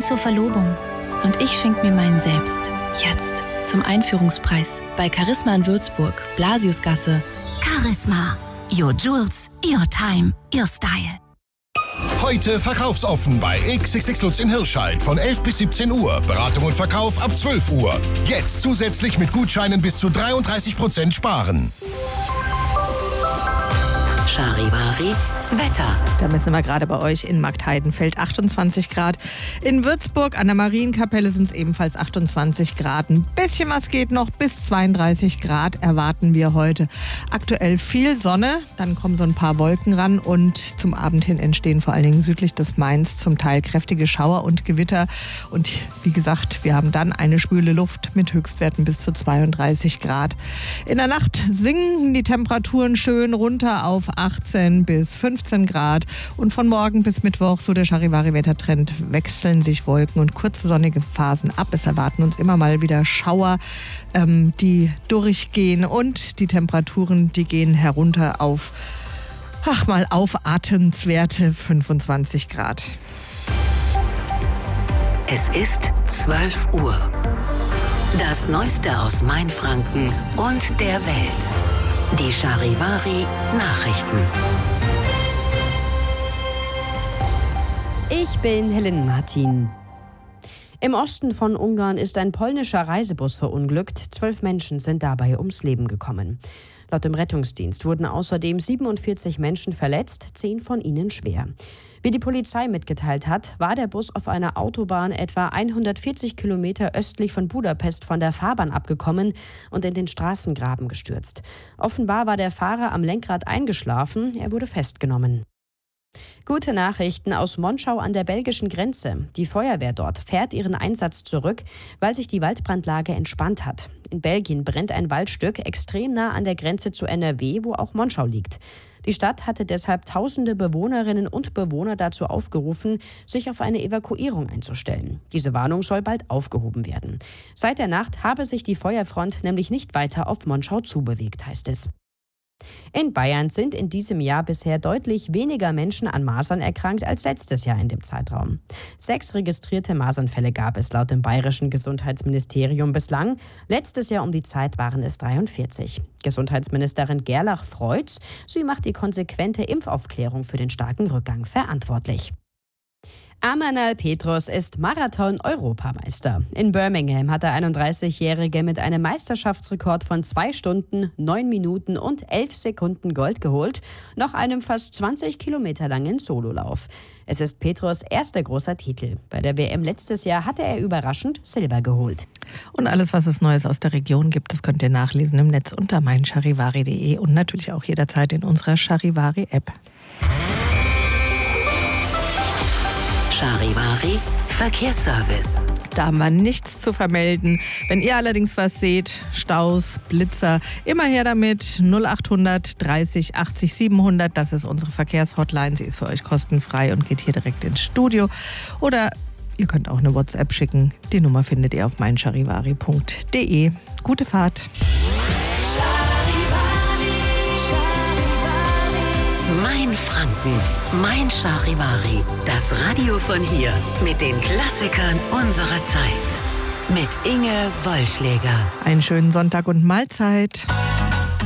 zur Verlobung. Und ich schenke mir meinen selbst. Jetzt. Zum Einführungspreis. Bei Charisma in Würzburg. Blasiusgasse. Charisma. Your Jewels, your time, your style. Heute verkaufsoffen bei XXX Lutz in Hirscheid von 11 bis 17 Uhr. Beratung und Verkauf ab 12 Uhr. Jetzt zusätzlich mit Gutscheinen bis zu 33% sparen. Charivari Wetter. Da messen wir gerade bei euch in Marktheidenfeld 28 Grad. In Würzburg an der Marienkapelle sind es ebenfalls 28 Grad. Ein bisschen was geht noch, bis 32 Grad erwarten wir heute. Aktuell viel Sonne, dann kommen so ein paar Wolken ran und zum Abend hin entstehen vor allen Dingen südlich des Mains zum Teil kräftige Schauer und Gewitter. Und wie gesagt, wir haben dann eine schwüle Luft mit Höchstwerten bis zu 32 Grad. In der Nacht sinken die Temperaturen schön runter auf 18 bis 15 Grad. Und von morgen bis Mittwoch, so der Charivari-Wettertrend, wechseln sich Wolken und kurze sonnige Phasen ab. Es erwarten uns immer mal wieder Schauer, die durchgehen, und die Temperaturen, die gehen herunter auf, mal aufatmenswerte 25 Grad. Es ist 12 Uhr. Das Neueste aus Mainfranken und der Welt. Die Charivari Nachrichten. Ich bin Helen Martin. Im Osten von Ungarn ist ein polnischer Reisebus verunglückt. 12 Menschen sind dabei ums Leben gekommen. Laut dem Rettungsdienst wurden außerdem 47 Menschen verletzt, 10 von ihnen schwer. Wie die Polizei mitgeteilt hat, war der Bus auf einer Autobahn etwa 140 Kilometer östlich von Budapest von der Fahrbahn abgekommen und in den Straßengraben gestürzt. Offenbar war der Fahrer am Lenkrad eingeschlafen, er wurde festgenommen. Gute Nachrichten aus Monschau an der belgischen Grenze. Die Feuerwehr dort fährt ihren Einsatz zurück, weil sich die Waldbrandlage entspannt hat. In Belgien brennt ein Waldstück extrem nah an der Grenze zu NRW, wo auch Monschau liegt. Die Stadt hatte deshalb tausende Bewohnerinnen und Bewohner dazu aufgerufen, sich auf eine Evakuierung einzustellen. Diese Warnung soll bald aufgehoben werden. Seit der Nacht habe sich die Feuerfront nämlich nicht weiter auf Monschau zubewegt, heißt es. In Bayern sind in diesem Jahr bisher deutlich weniger Menschen an Masern erkrankt als letztes Jahr in dem Zeitraum. 6 registrierte Masernfälle gab es laut dem bayerischen Gesundheitsministerium bislang. Letztes Jahr um die Zeit waren es 43. Gesundheitsministerin Gerlach freut's. Sie macht die konsequente Impfaufklärung für den starken Rückgang verantwortlich. Amanal Petros ist Marathon-Europameister. In Birmingham hat der 31-Jährige mit einem Meisterschaftsrekord von 2 Stunden, 9 Minuten und 11 Sekunden Gold geholt, nach einem fast 20 Kilometer langen Sololauf. Es ist Petros erster großer Titel. Bei der WM letztes Jahr hatte er überraschend Silber geholt. Und alles, was es Neues aus der Region gibt, das könnt ihr nachlesen im Netz unter meincharivari.de und natürlich auch jederzeit in unserer Charivari-App. Charivari Verkehrsservice. Da haben wir nichts zu vermelden. Wenn ihr allerdings was seht, Staus, Blitzer, immer her damit. 0800 30 80 700, das ist unsere Verkehrshotline. Sie ist für euch kostenfrei und geht hier direkt ins Studio. Oder ihr könnt auch eine WhatsApp schicken. Die Nummer findet ihr auf meincharivari.de. Gute Fahrt. Mein Franken, mein Charivari. Das Radio von hier mit den Klassikern unserer Zeit. Mit Inge Wollschläger. Einen schönen Sonntag und Mahlzeit.